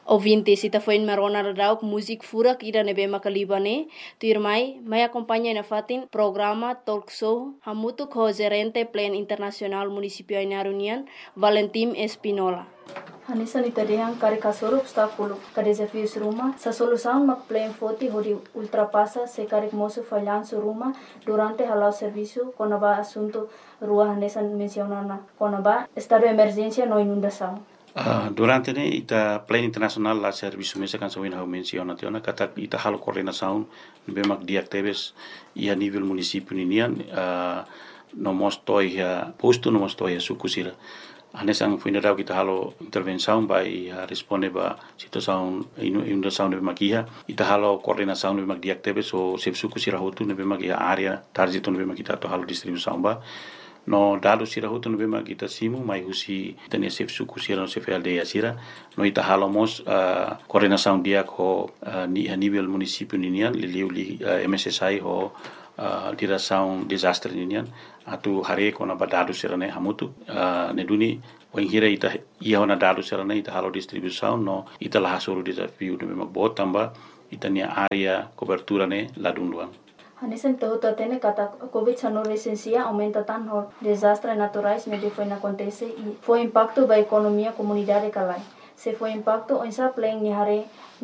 Ouvintes, ita foi marona radau música furak ira nebe makalibane, tu irmai, mai acompanha na fatin programa talk show hamutu ko gerente plan internacional municipio ina União, Valentim Espinola. Hanisa ni tadihang kari kasoro obstáculo, ka desafios ruma, sa solução mak plan foti hodi ultrapassa se kari moço falhanço ruma durante halau serviço konaba assunto rua hanesa mencionana konaba estado de emergência no inundação. Durante ne ita plan internacional la serviço mesa kan sawin hau menciona tiona kata ita halo coordenação bemak diactebes ia nível município ninian no mostoi posto no mostoi sukusira anesang fuinarau kita halo intervenção vai responde ba situação inundação bemak ia ita halo coordenação bemak diactebes o sef sukusira hotu bemak ia area target bemak kita to halo distribuição ba no dado sira hutu no bema kita simu mai husi tania sef suku sira no sef aldeia sira no ita halomos coordenação dia ko ni a nível município ninian li MSSI ho direção desastre ninian atu hare ko na badado sira ne hamutu ne duni wenghira ita ia na dado sira ne ita halo distribuição no ita la hasuru desafio no bema botamba ita nia area cobertura ne ladunduan. Hanesen todo atene kata COVID-19 recensia aumenta tanto desastres naturais onde foi acontece e foi impacto da economia comunidade calai. Se foi impacto em sa plan ni hare